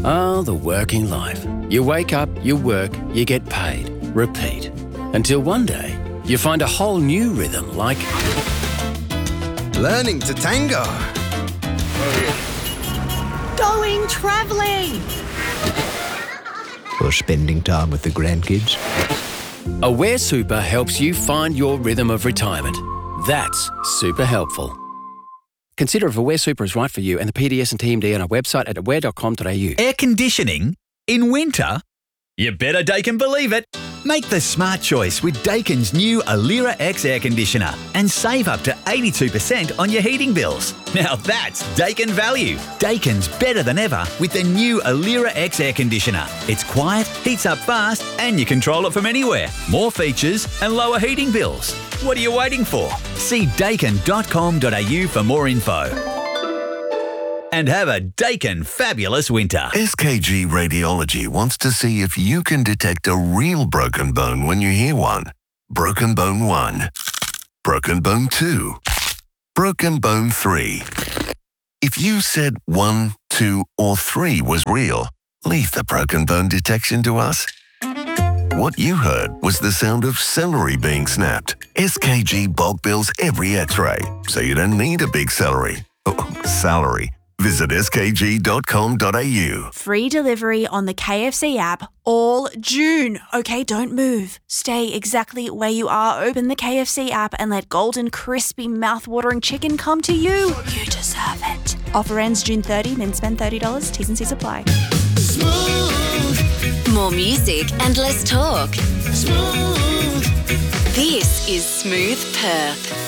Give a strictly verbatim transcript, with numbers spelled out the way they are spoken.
Ah, the working life. You wake up, you work, you get paid. Repeat. Until one day, you find a whole new rhythm like... learning to tango. Going travelling. Or spending time with the grandkids. Aware Super helps you find your rhythm of retirement. That's super helpful. Consider if Aware Super is right for you and the P D S and T M D on our website at aware dot com dot a u. Air conditioning in winter? You better Daikin believe it. Make the smart choice with Daikin's new Alira X air conditioner and save up to eighty-two percent on your heating bills. Now that's Daikin value. Daikin's better than ever with the new Alira X air conditioner. It's quiet, heats up fast, and you control it from anywhere. More features and lower heating bills. What are you waiting for? See daikin dot com dot a u for more info. And have a Daikin fabulous winter. S K G Radiology wants to see if you can detect a real broken bone when you hear one. Broken bone one. Broken bone two. Broken bone three. If you said one, two, or three was real, leave the broken bone detection to us. What you heard was the sound of celery being snapped. S K G bulk bills every x-ray, so you don't need a big celery. Oh, salary. Visit s k g dot com dot a u. Free delivery on the K F C app all June. Okay, don't move. Stay exactly where you are. Open the K F C app and let golden, crispy, mouth-watering chicken come to you. You deserve it. Offer ends June thirtieth, then spend thirty dollars. T's and C's apply. Smooth. More music and less talk. Smooth. This is Smooth Perth.